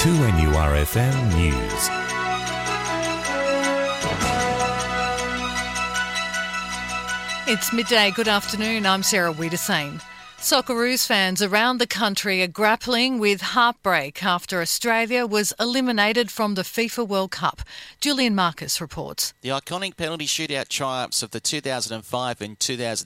2NURFM News. It's midday. Good afternoon. I'm Sarah Wiedersame. Socceroos fans around the country are grappling with heartbreak after Australia was eliminated from the FIFA World Cup. Julian Marcus reports. The iconic penalty shootout triumphs of the 2005 and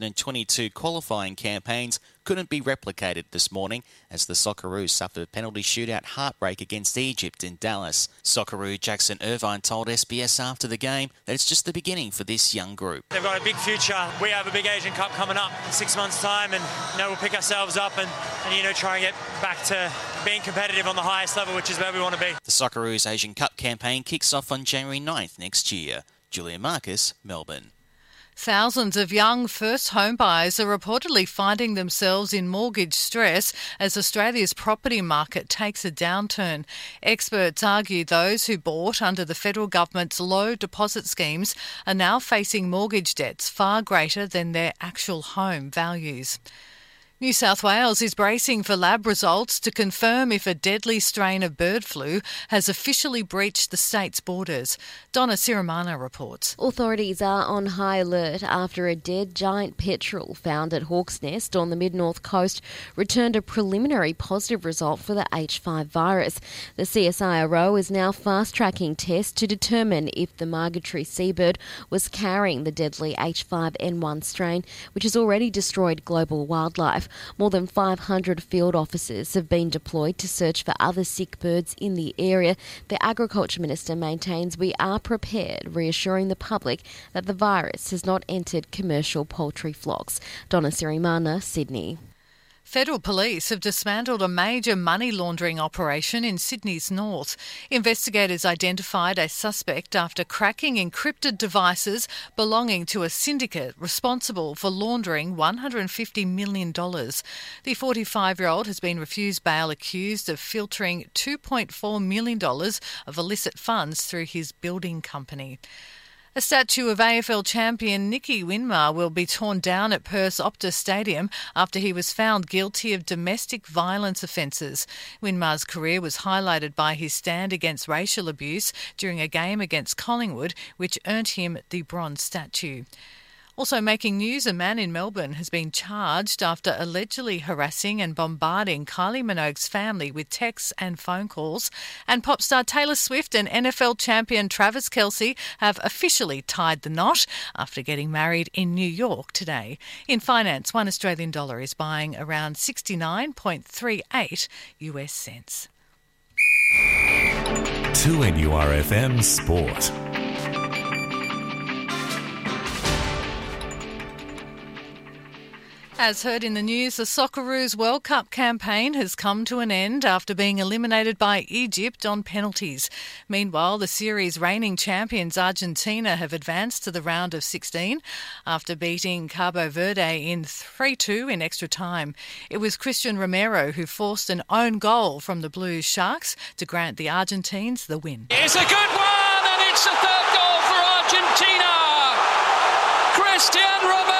2022 qualifying campaigns couldn't be replicated this morning as the Socceroos suffered a penalty shootout heartbreak against Egypt in Dallas. Socceroo Jackson Irvine told SBS after the game that it's just the beginning for this young group. They've got a big future. We have a big Asian Cup coming up in 6 months' time, and we'll pick ourselves up and try and get back to being competitive on the highest level, which is where we want to be. The Socceroos Asian Cup campaign kicks off on January 9th next year. Julian Marcus, Melbourne. Thousands of young first home buyers are reportedly finding themselves in mortgage stress as Australia's property market takes a downturn. Experts argue those who bought under the federal government's low deposit schemes are now facing mortgage debts far greater than their actual home values. New South Wales is bracing for lab results to confirm if a deadly strain of bird flu has officially breached the state's borders. Donna Siramana reports. Authorities are on high alert after a dead giant petrel found at Hawk's Nest on the mid-north coast returned a preliminary positive result for the H5 virus. The CSIRO is now fast-tracking tests to determine if the migratory seabird was carrying the deadly H5N1 strain, which has already destroyed global wildlife. More than 500 field officers have been deployed to search for other sick birds in the area. The Agriculture Minister maintains we are prepared, reassuring the public that the virus has not entered commercial poultry flocks. Donna Sirimana, Sydney. Federal police have dismantled a major money laundering operation in Sydney's north. Investigators identified a suspect after cracking encrypted devices belonging to a syndicate responsible for laundering $150 million. The 45-year-old has been refused bail, accused of filtering $2.4 million of illicit funds through his building company. A statue of AFL champion Nicky Winmar will be torn down at Perth's Optus Stadium after he was found guilty of domestic violence offences. Winmar's career was highlighted by his stand against racial abuse during a game against Collingwood, which earned him the bronze statue. Also making news, a man in Melbourne has been charged after allegedly harassing and bombarding Kylie Minogue's family with texts and phone calls. And pop star Taylor Swift and NFL champion Travis Kelce have officially tied the knot after getting married in New York today. In finance, $1 Australian is buying around 69.38 US cents. 2NURFM Sport. As heard in the news, the Socceroos World Cup campaign has come to an end after being eliminated by Egypt on penalties. Meanwhile, the series' reigning champions Argentina have advanced to the round of 16 after beating Cabo Verde in 3-2 in extra time. It was Christian Romero who forced an own goal from the Blues Sharks to grant the Argentines the win. It's a good one, and it's the third goal for Argentina. Christian Romero.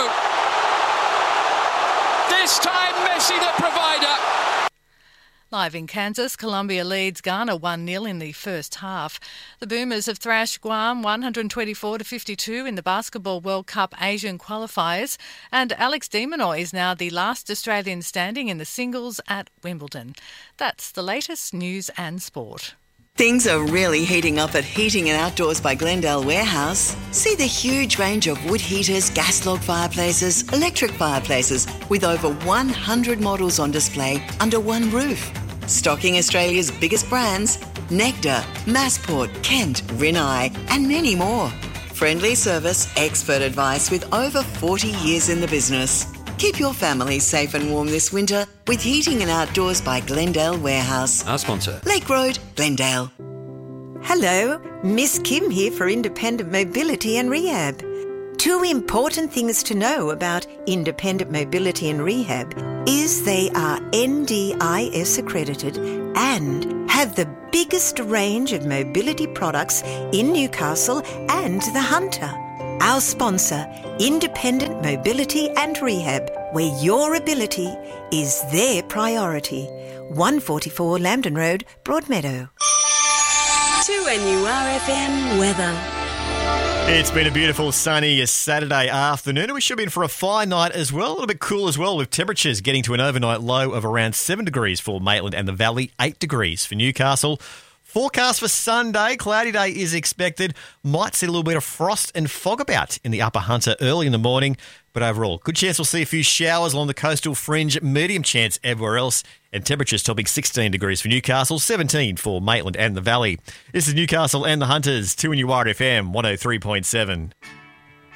This time, Messi the provider. Live in Kansas, Colombia leads Ghana 1-0 in the first half. The Boomers have thrashed Guam 124-52 in the Basketball World Cup Asian qualifiers, and Alex de Minaur is now the last Australian standing in the singles at Wimbledon. That's the latest news and sport. Things are really heating up at Heating and Outdoors by Glendale Warehouse. See the huge range of wood heaters, gas log fireplaces, electric fireplaces, with over 100 models on display under one roof. Stocking Australia's biggest brands, Nectar, Massport, Kent, Rinnai, and many more. Friendly service, expert advice with over 40 years in the business. Keep your family safe and warm this winter with Heating and Outdoors by Glendale Warehouse. Our sponsor. Lake Road, Glendale. Hello, Miss Kim here for Independent Mobility and Rehab. Two important things to know about Independent Mobility and Rehab is they are NDIS accredited and have the biggest range of mobility products in Newcastle and the Hunter. Our sponsor, Independent Mobility and Rehab, where your ability is their priority. 144 Lambton Road, Broadmeadow. 2NURFM weather. It's been a beautiful sunny Saturday afternoon, and we should be in for a fine night as well. A little bit cool as well, with temperatures getting to an overnight low of around 7 degrees for Maitland and the Valley, 8 degrees for Newcastle. Forecast for Sunday, cloudy day is expected. Might see a little bit of frost and fog about in the Upper Hunter early in the morning. But overall, good chance we'll see a few showers along the coastal fringe, medium chance everywhere else. And temperatures topping 16 degrees for Newcastle, 17 for Maitland and the Valley. This is Newcastle and the Hunters, 2NURFM 103.7.